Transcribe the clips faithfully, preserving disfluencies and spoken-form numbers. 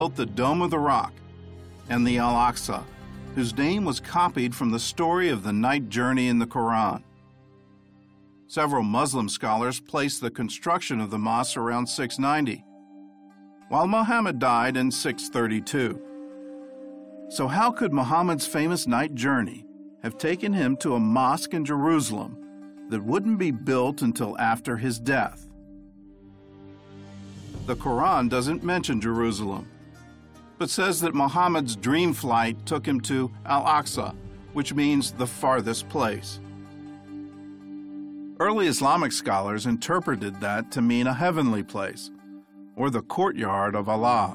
built the Dome of the Rock and the Al-Aqsa, whose name was copied from the story of the night journey in the Quran. Several Muslim scholars place the construction of the mosque around six ninety, while Muhammad died in six thirty-two. So how could Muhammad's famous night journey have taken him to a mosque in Jerusalem that wouldn't be built until after his death? The Quran doesn't mention Jerusalem, but says that Muhammad's dream flight took him to Al-Aqsa, which means the farthest place. Early Islamic scholars interpreted that to mean a heavenly place, or the courtyard of Allah.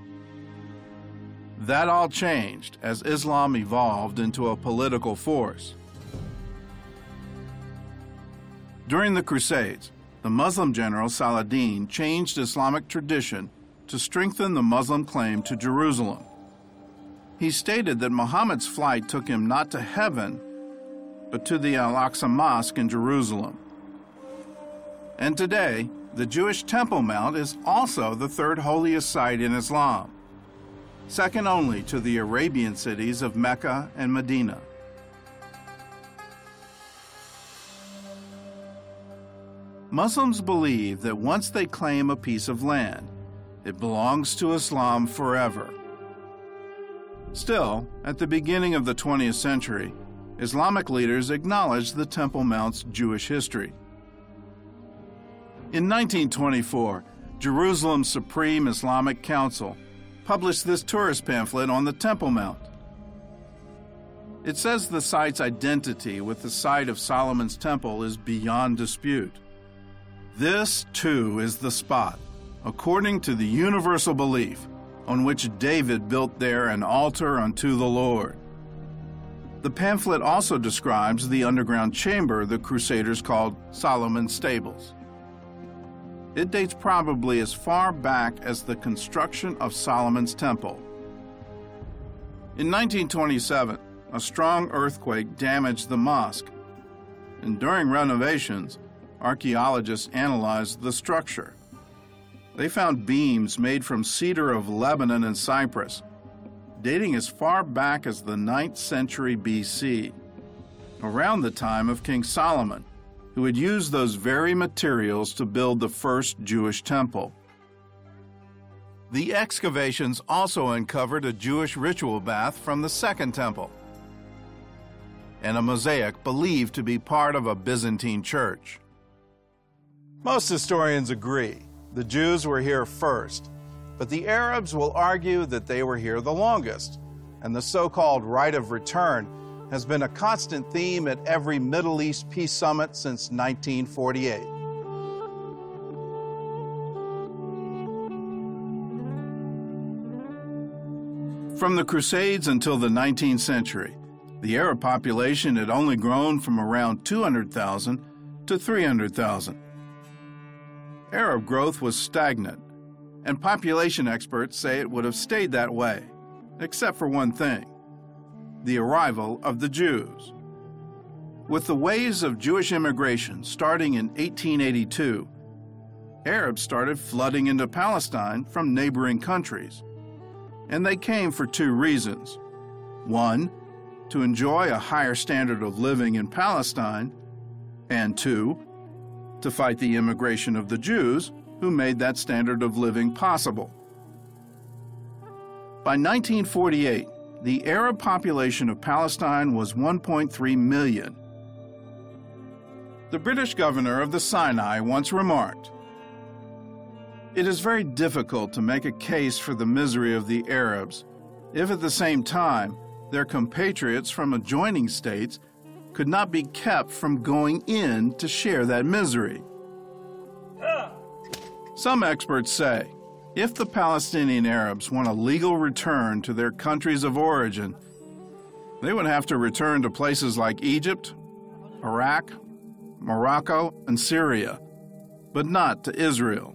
That all changed as Islam evolved into a political force. During the Crusades, the Muslim general Saladin changed Islamic tradition to strengthen the Muslim claim to Jerusalem. He stated that Muhammad's flight took him not to heaven, but to the Al-Aqsa Mosque in Jerusalem. And today, the Jewish Temple Mount is also the third holiest site in Islam, second only to the Arabian cities of Mecca and Medina. Muslims believe that once they claim a piece of land, it belongs to Islam forever. Still, at the beginning of the twentieth century, Islamic leaders acknowledged the Temple Mount's Jewish history. In nineteen twenty-four, Jerusalem's Supreme Islamic Council published this tourist pamphlet on the Temple Mount. It says the site's identity with the site of Solomon's temple is beyond dispute. This, too, is the spot, according to the universal belief, on which David built there an altar unto the Lord. The pamphlet also describes the underground chamber the Crusaders called Solomon's Stables. It dates probably as far back as the construction of Solomon's Temple. In nineteen twenty-seven, a strong earthquake damaged the mosque, and during renovations, archaeologists analyzed the structure. They found beams made from cedar of Lebanon and Cyprus, dating as far back as the ninth century B C, around the time of King Solomon, who had used those very materials to build the first Jewish temple. The excavations also uncovered a Jewish ritual bath from the Second Temple, and a mosaic believed to be part of a Byzantine church. Most historians agree the Jews were here first, but the Arabs will argue that they were here the longest, and the so-called right of return has been a constant theme at every Middle East peace summit since nineteen forty-eight. From the Crusades until the nineteenth century, the Arab population had only grown from around two hundred thousand to three hundred thousand. Arab growth was stagnant, and population experts say it would have stayed that way, except for one thing: the arrival of the Jews. With the waves of Jewish immigration starting in eighteen eighty-two, Arabs started flooding into Palestine from neighboring countries, and they came for two reasons. One, to enjoy a higher standard of living in Palestine, and two, to fight the immigration of the Jews who made that standard of living possible. By nineteen forty-eight, the Arab population of Palestine was one point three million. The British governor of the Sinai once remarked, "It is very difficult to make a case for the misery of the Arabs if at the same time their compatriots from adjoining states could not be kept from going in to share that misery." Some experts say, if the Palestinian Arabs want a legal return to their countries of origin, they would have to return to places like Egypt, Iraq, Morocco, and Syria, but not to Israel.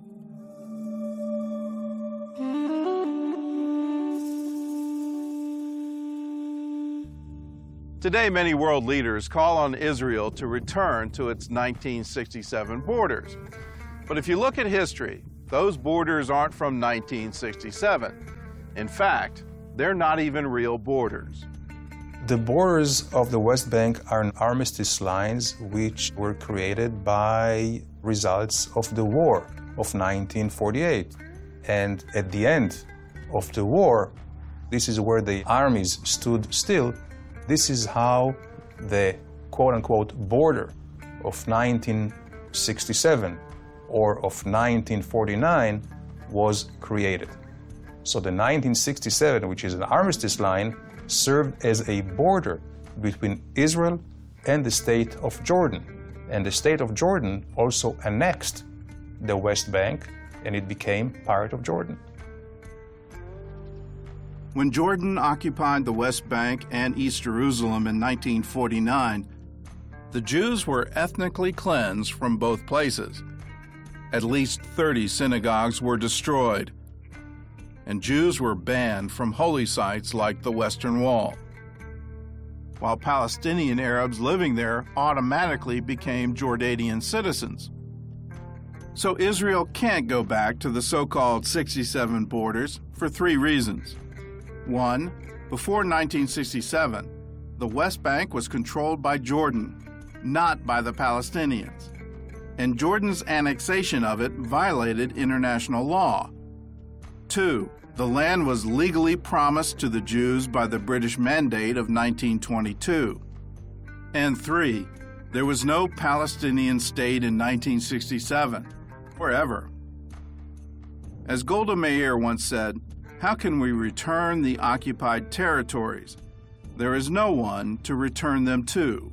Today, many world leaders call on Israel to return to its nineteen sixty-seven borders. But if you look at history, those borders aren't from nineteen sixty-seven. In fact, they're not even real borders. The borders of the West Bank are armistice lines which were created by results of the war of nineteen forty-eight. And at the end of the war, this is where the armies stood still. This is how the quote-unquote border of nineteen sixty-seven or of nineteen forty-nine was created. So the nineteen sixty-seven, which is an armistice line, served as a border between Israel and the state of Jordan. And the state of Jordan also annexed the West Bank, and it became part of Jordan. When Jordan occupied the West Bank and East Jerusalem in nineteen forty-nine, the Jews were ethnically cleansed from both places. At least thirty synagogues were destroyed, and Jews were banned from holy sites like the Western Wall, while Palestinian Arabs living there automatically became Jordanian citizens. So Israel can't go back to the so-called sixty-seven borders for three reasons. One, before nineteen sixty-seven, the West Bank was controlled by Jordan, not by the Palestinians, and Jordan's annexation of it violated international law. Two, the land was legally promised to the Jews by the British Mandate of nineteen twenty-two. And three, there was no Palestinian state in nineteen sixty-seven, or ever. As Golda Meir once said, "How can we return the occupied territories? There is no one to return them to."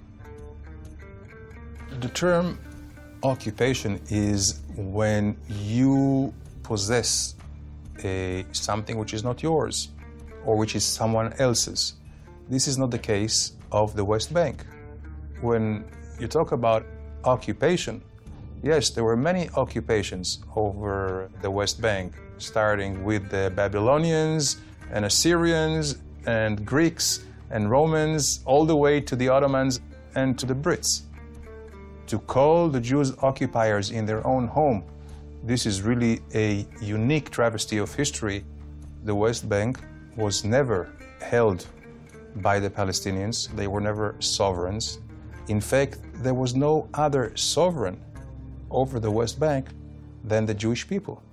The term occupation is when you possess a, something which is not yours or which is someone else's. This is not the case of the West Bank. When you talk about occupation, yes, there were many occupations over the West Bank, starting with the Babylonians and Assyrians and Greeks and Romans, all the way to the Ottomans and to the Brits. To call the Jews occupiers in their own home, this is really a unique travesty of history. The West Bank was never held by the Palestinians. They were never sovereigns. In fact, there was no other sovereign over the West Bank than the Jewish people.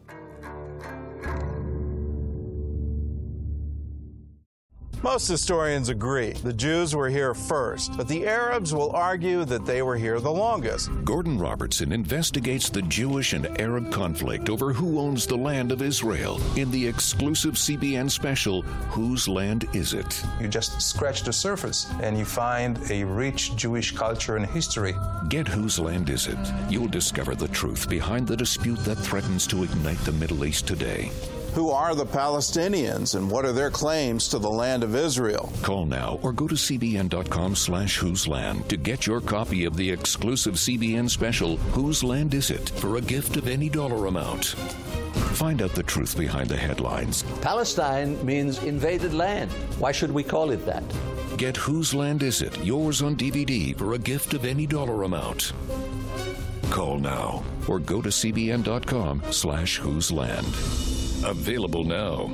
Most historians agree the Jews were here first, but the Arabs will argue that they were here the longest. Gordon Robertson investigates the Jewish and Arab conflict over who owns the land of Israel in the exclusive C B N special, Whose Land Is It? You just scratch the surface and you find a rich Jewish culture and history. Get Whose Land Is It? You'll discover the truth behind the dispute that threatens to ignite the Middle East today. Who are the Palestinians and what are their claims to the land of Israel? Call now or go to cbn.com slash whose land to get your copy of the exclusive C B N special, Whose Land Is It? For a gift of any dollar amount. Find out the truth behind the headlines. Palestine means invaded land. Why should we call it that? Get Whose Land Is It? Yours on D V D for a gift of any dollar amount. Call now or go to cbn.com slash whose land. Available now.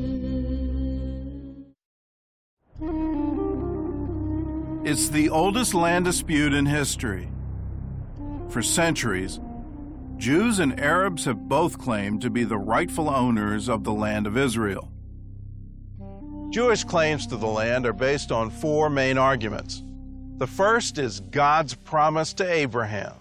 It's the oldest land dispute in history. For centuries, Jews and Arabs have both claimed to be the rightful owners of the land of Israel. Jewish claims to the land are based on four main arguments. The first is God's promise to Abraham.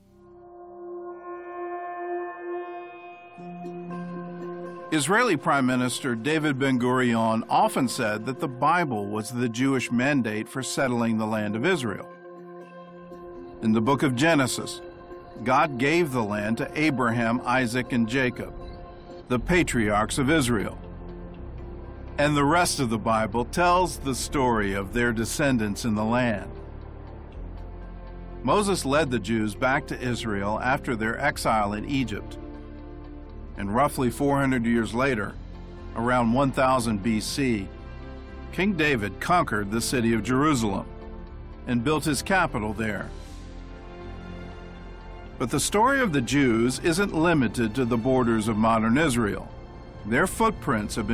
Israeli Prime Minister David Ben-Gurion often said that the Bible was the Jewish mandate for settling the land of Israel. In the book of Genesis, God gave the land to Abraham, Isaac, and Jacob, the patriarchs of Israel. And the rest of the Bible tells the story of their descendants in the land. Moses led the Jews back to Israel after their exile in Egypt. And roughly four hundred years later, around one thousand B C, King David conquered the city of Jerusalem and built his capital there. But the story of the Jews isn't limited to the borders of modern Israel. Their footprints have been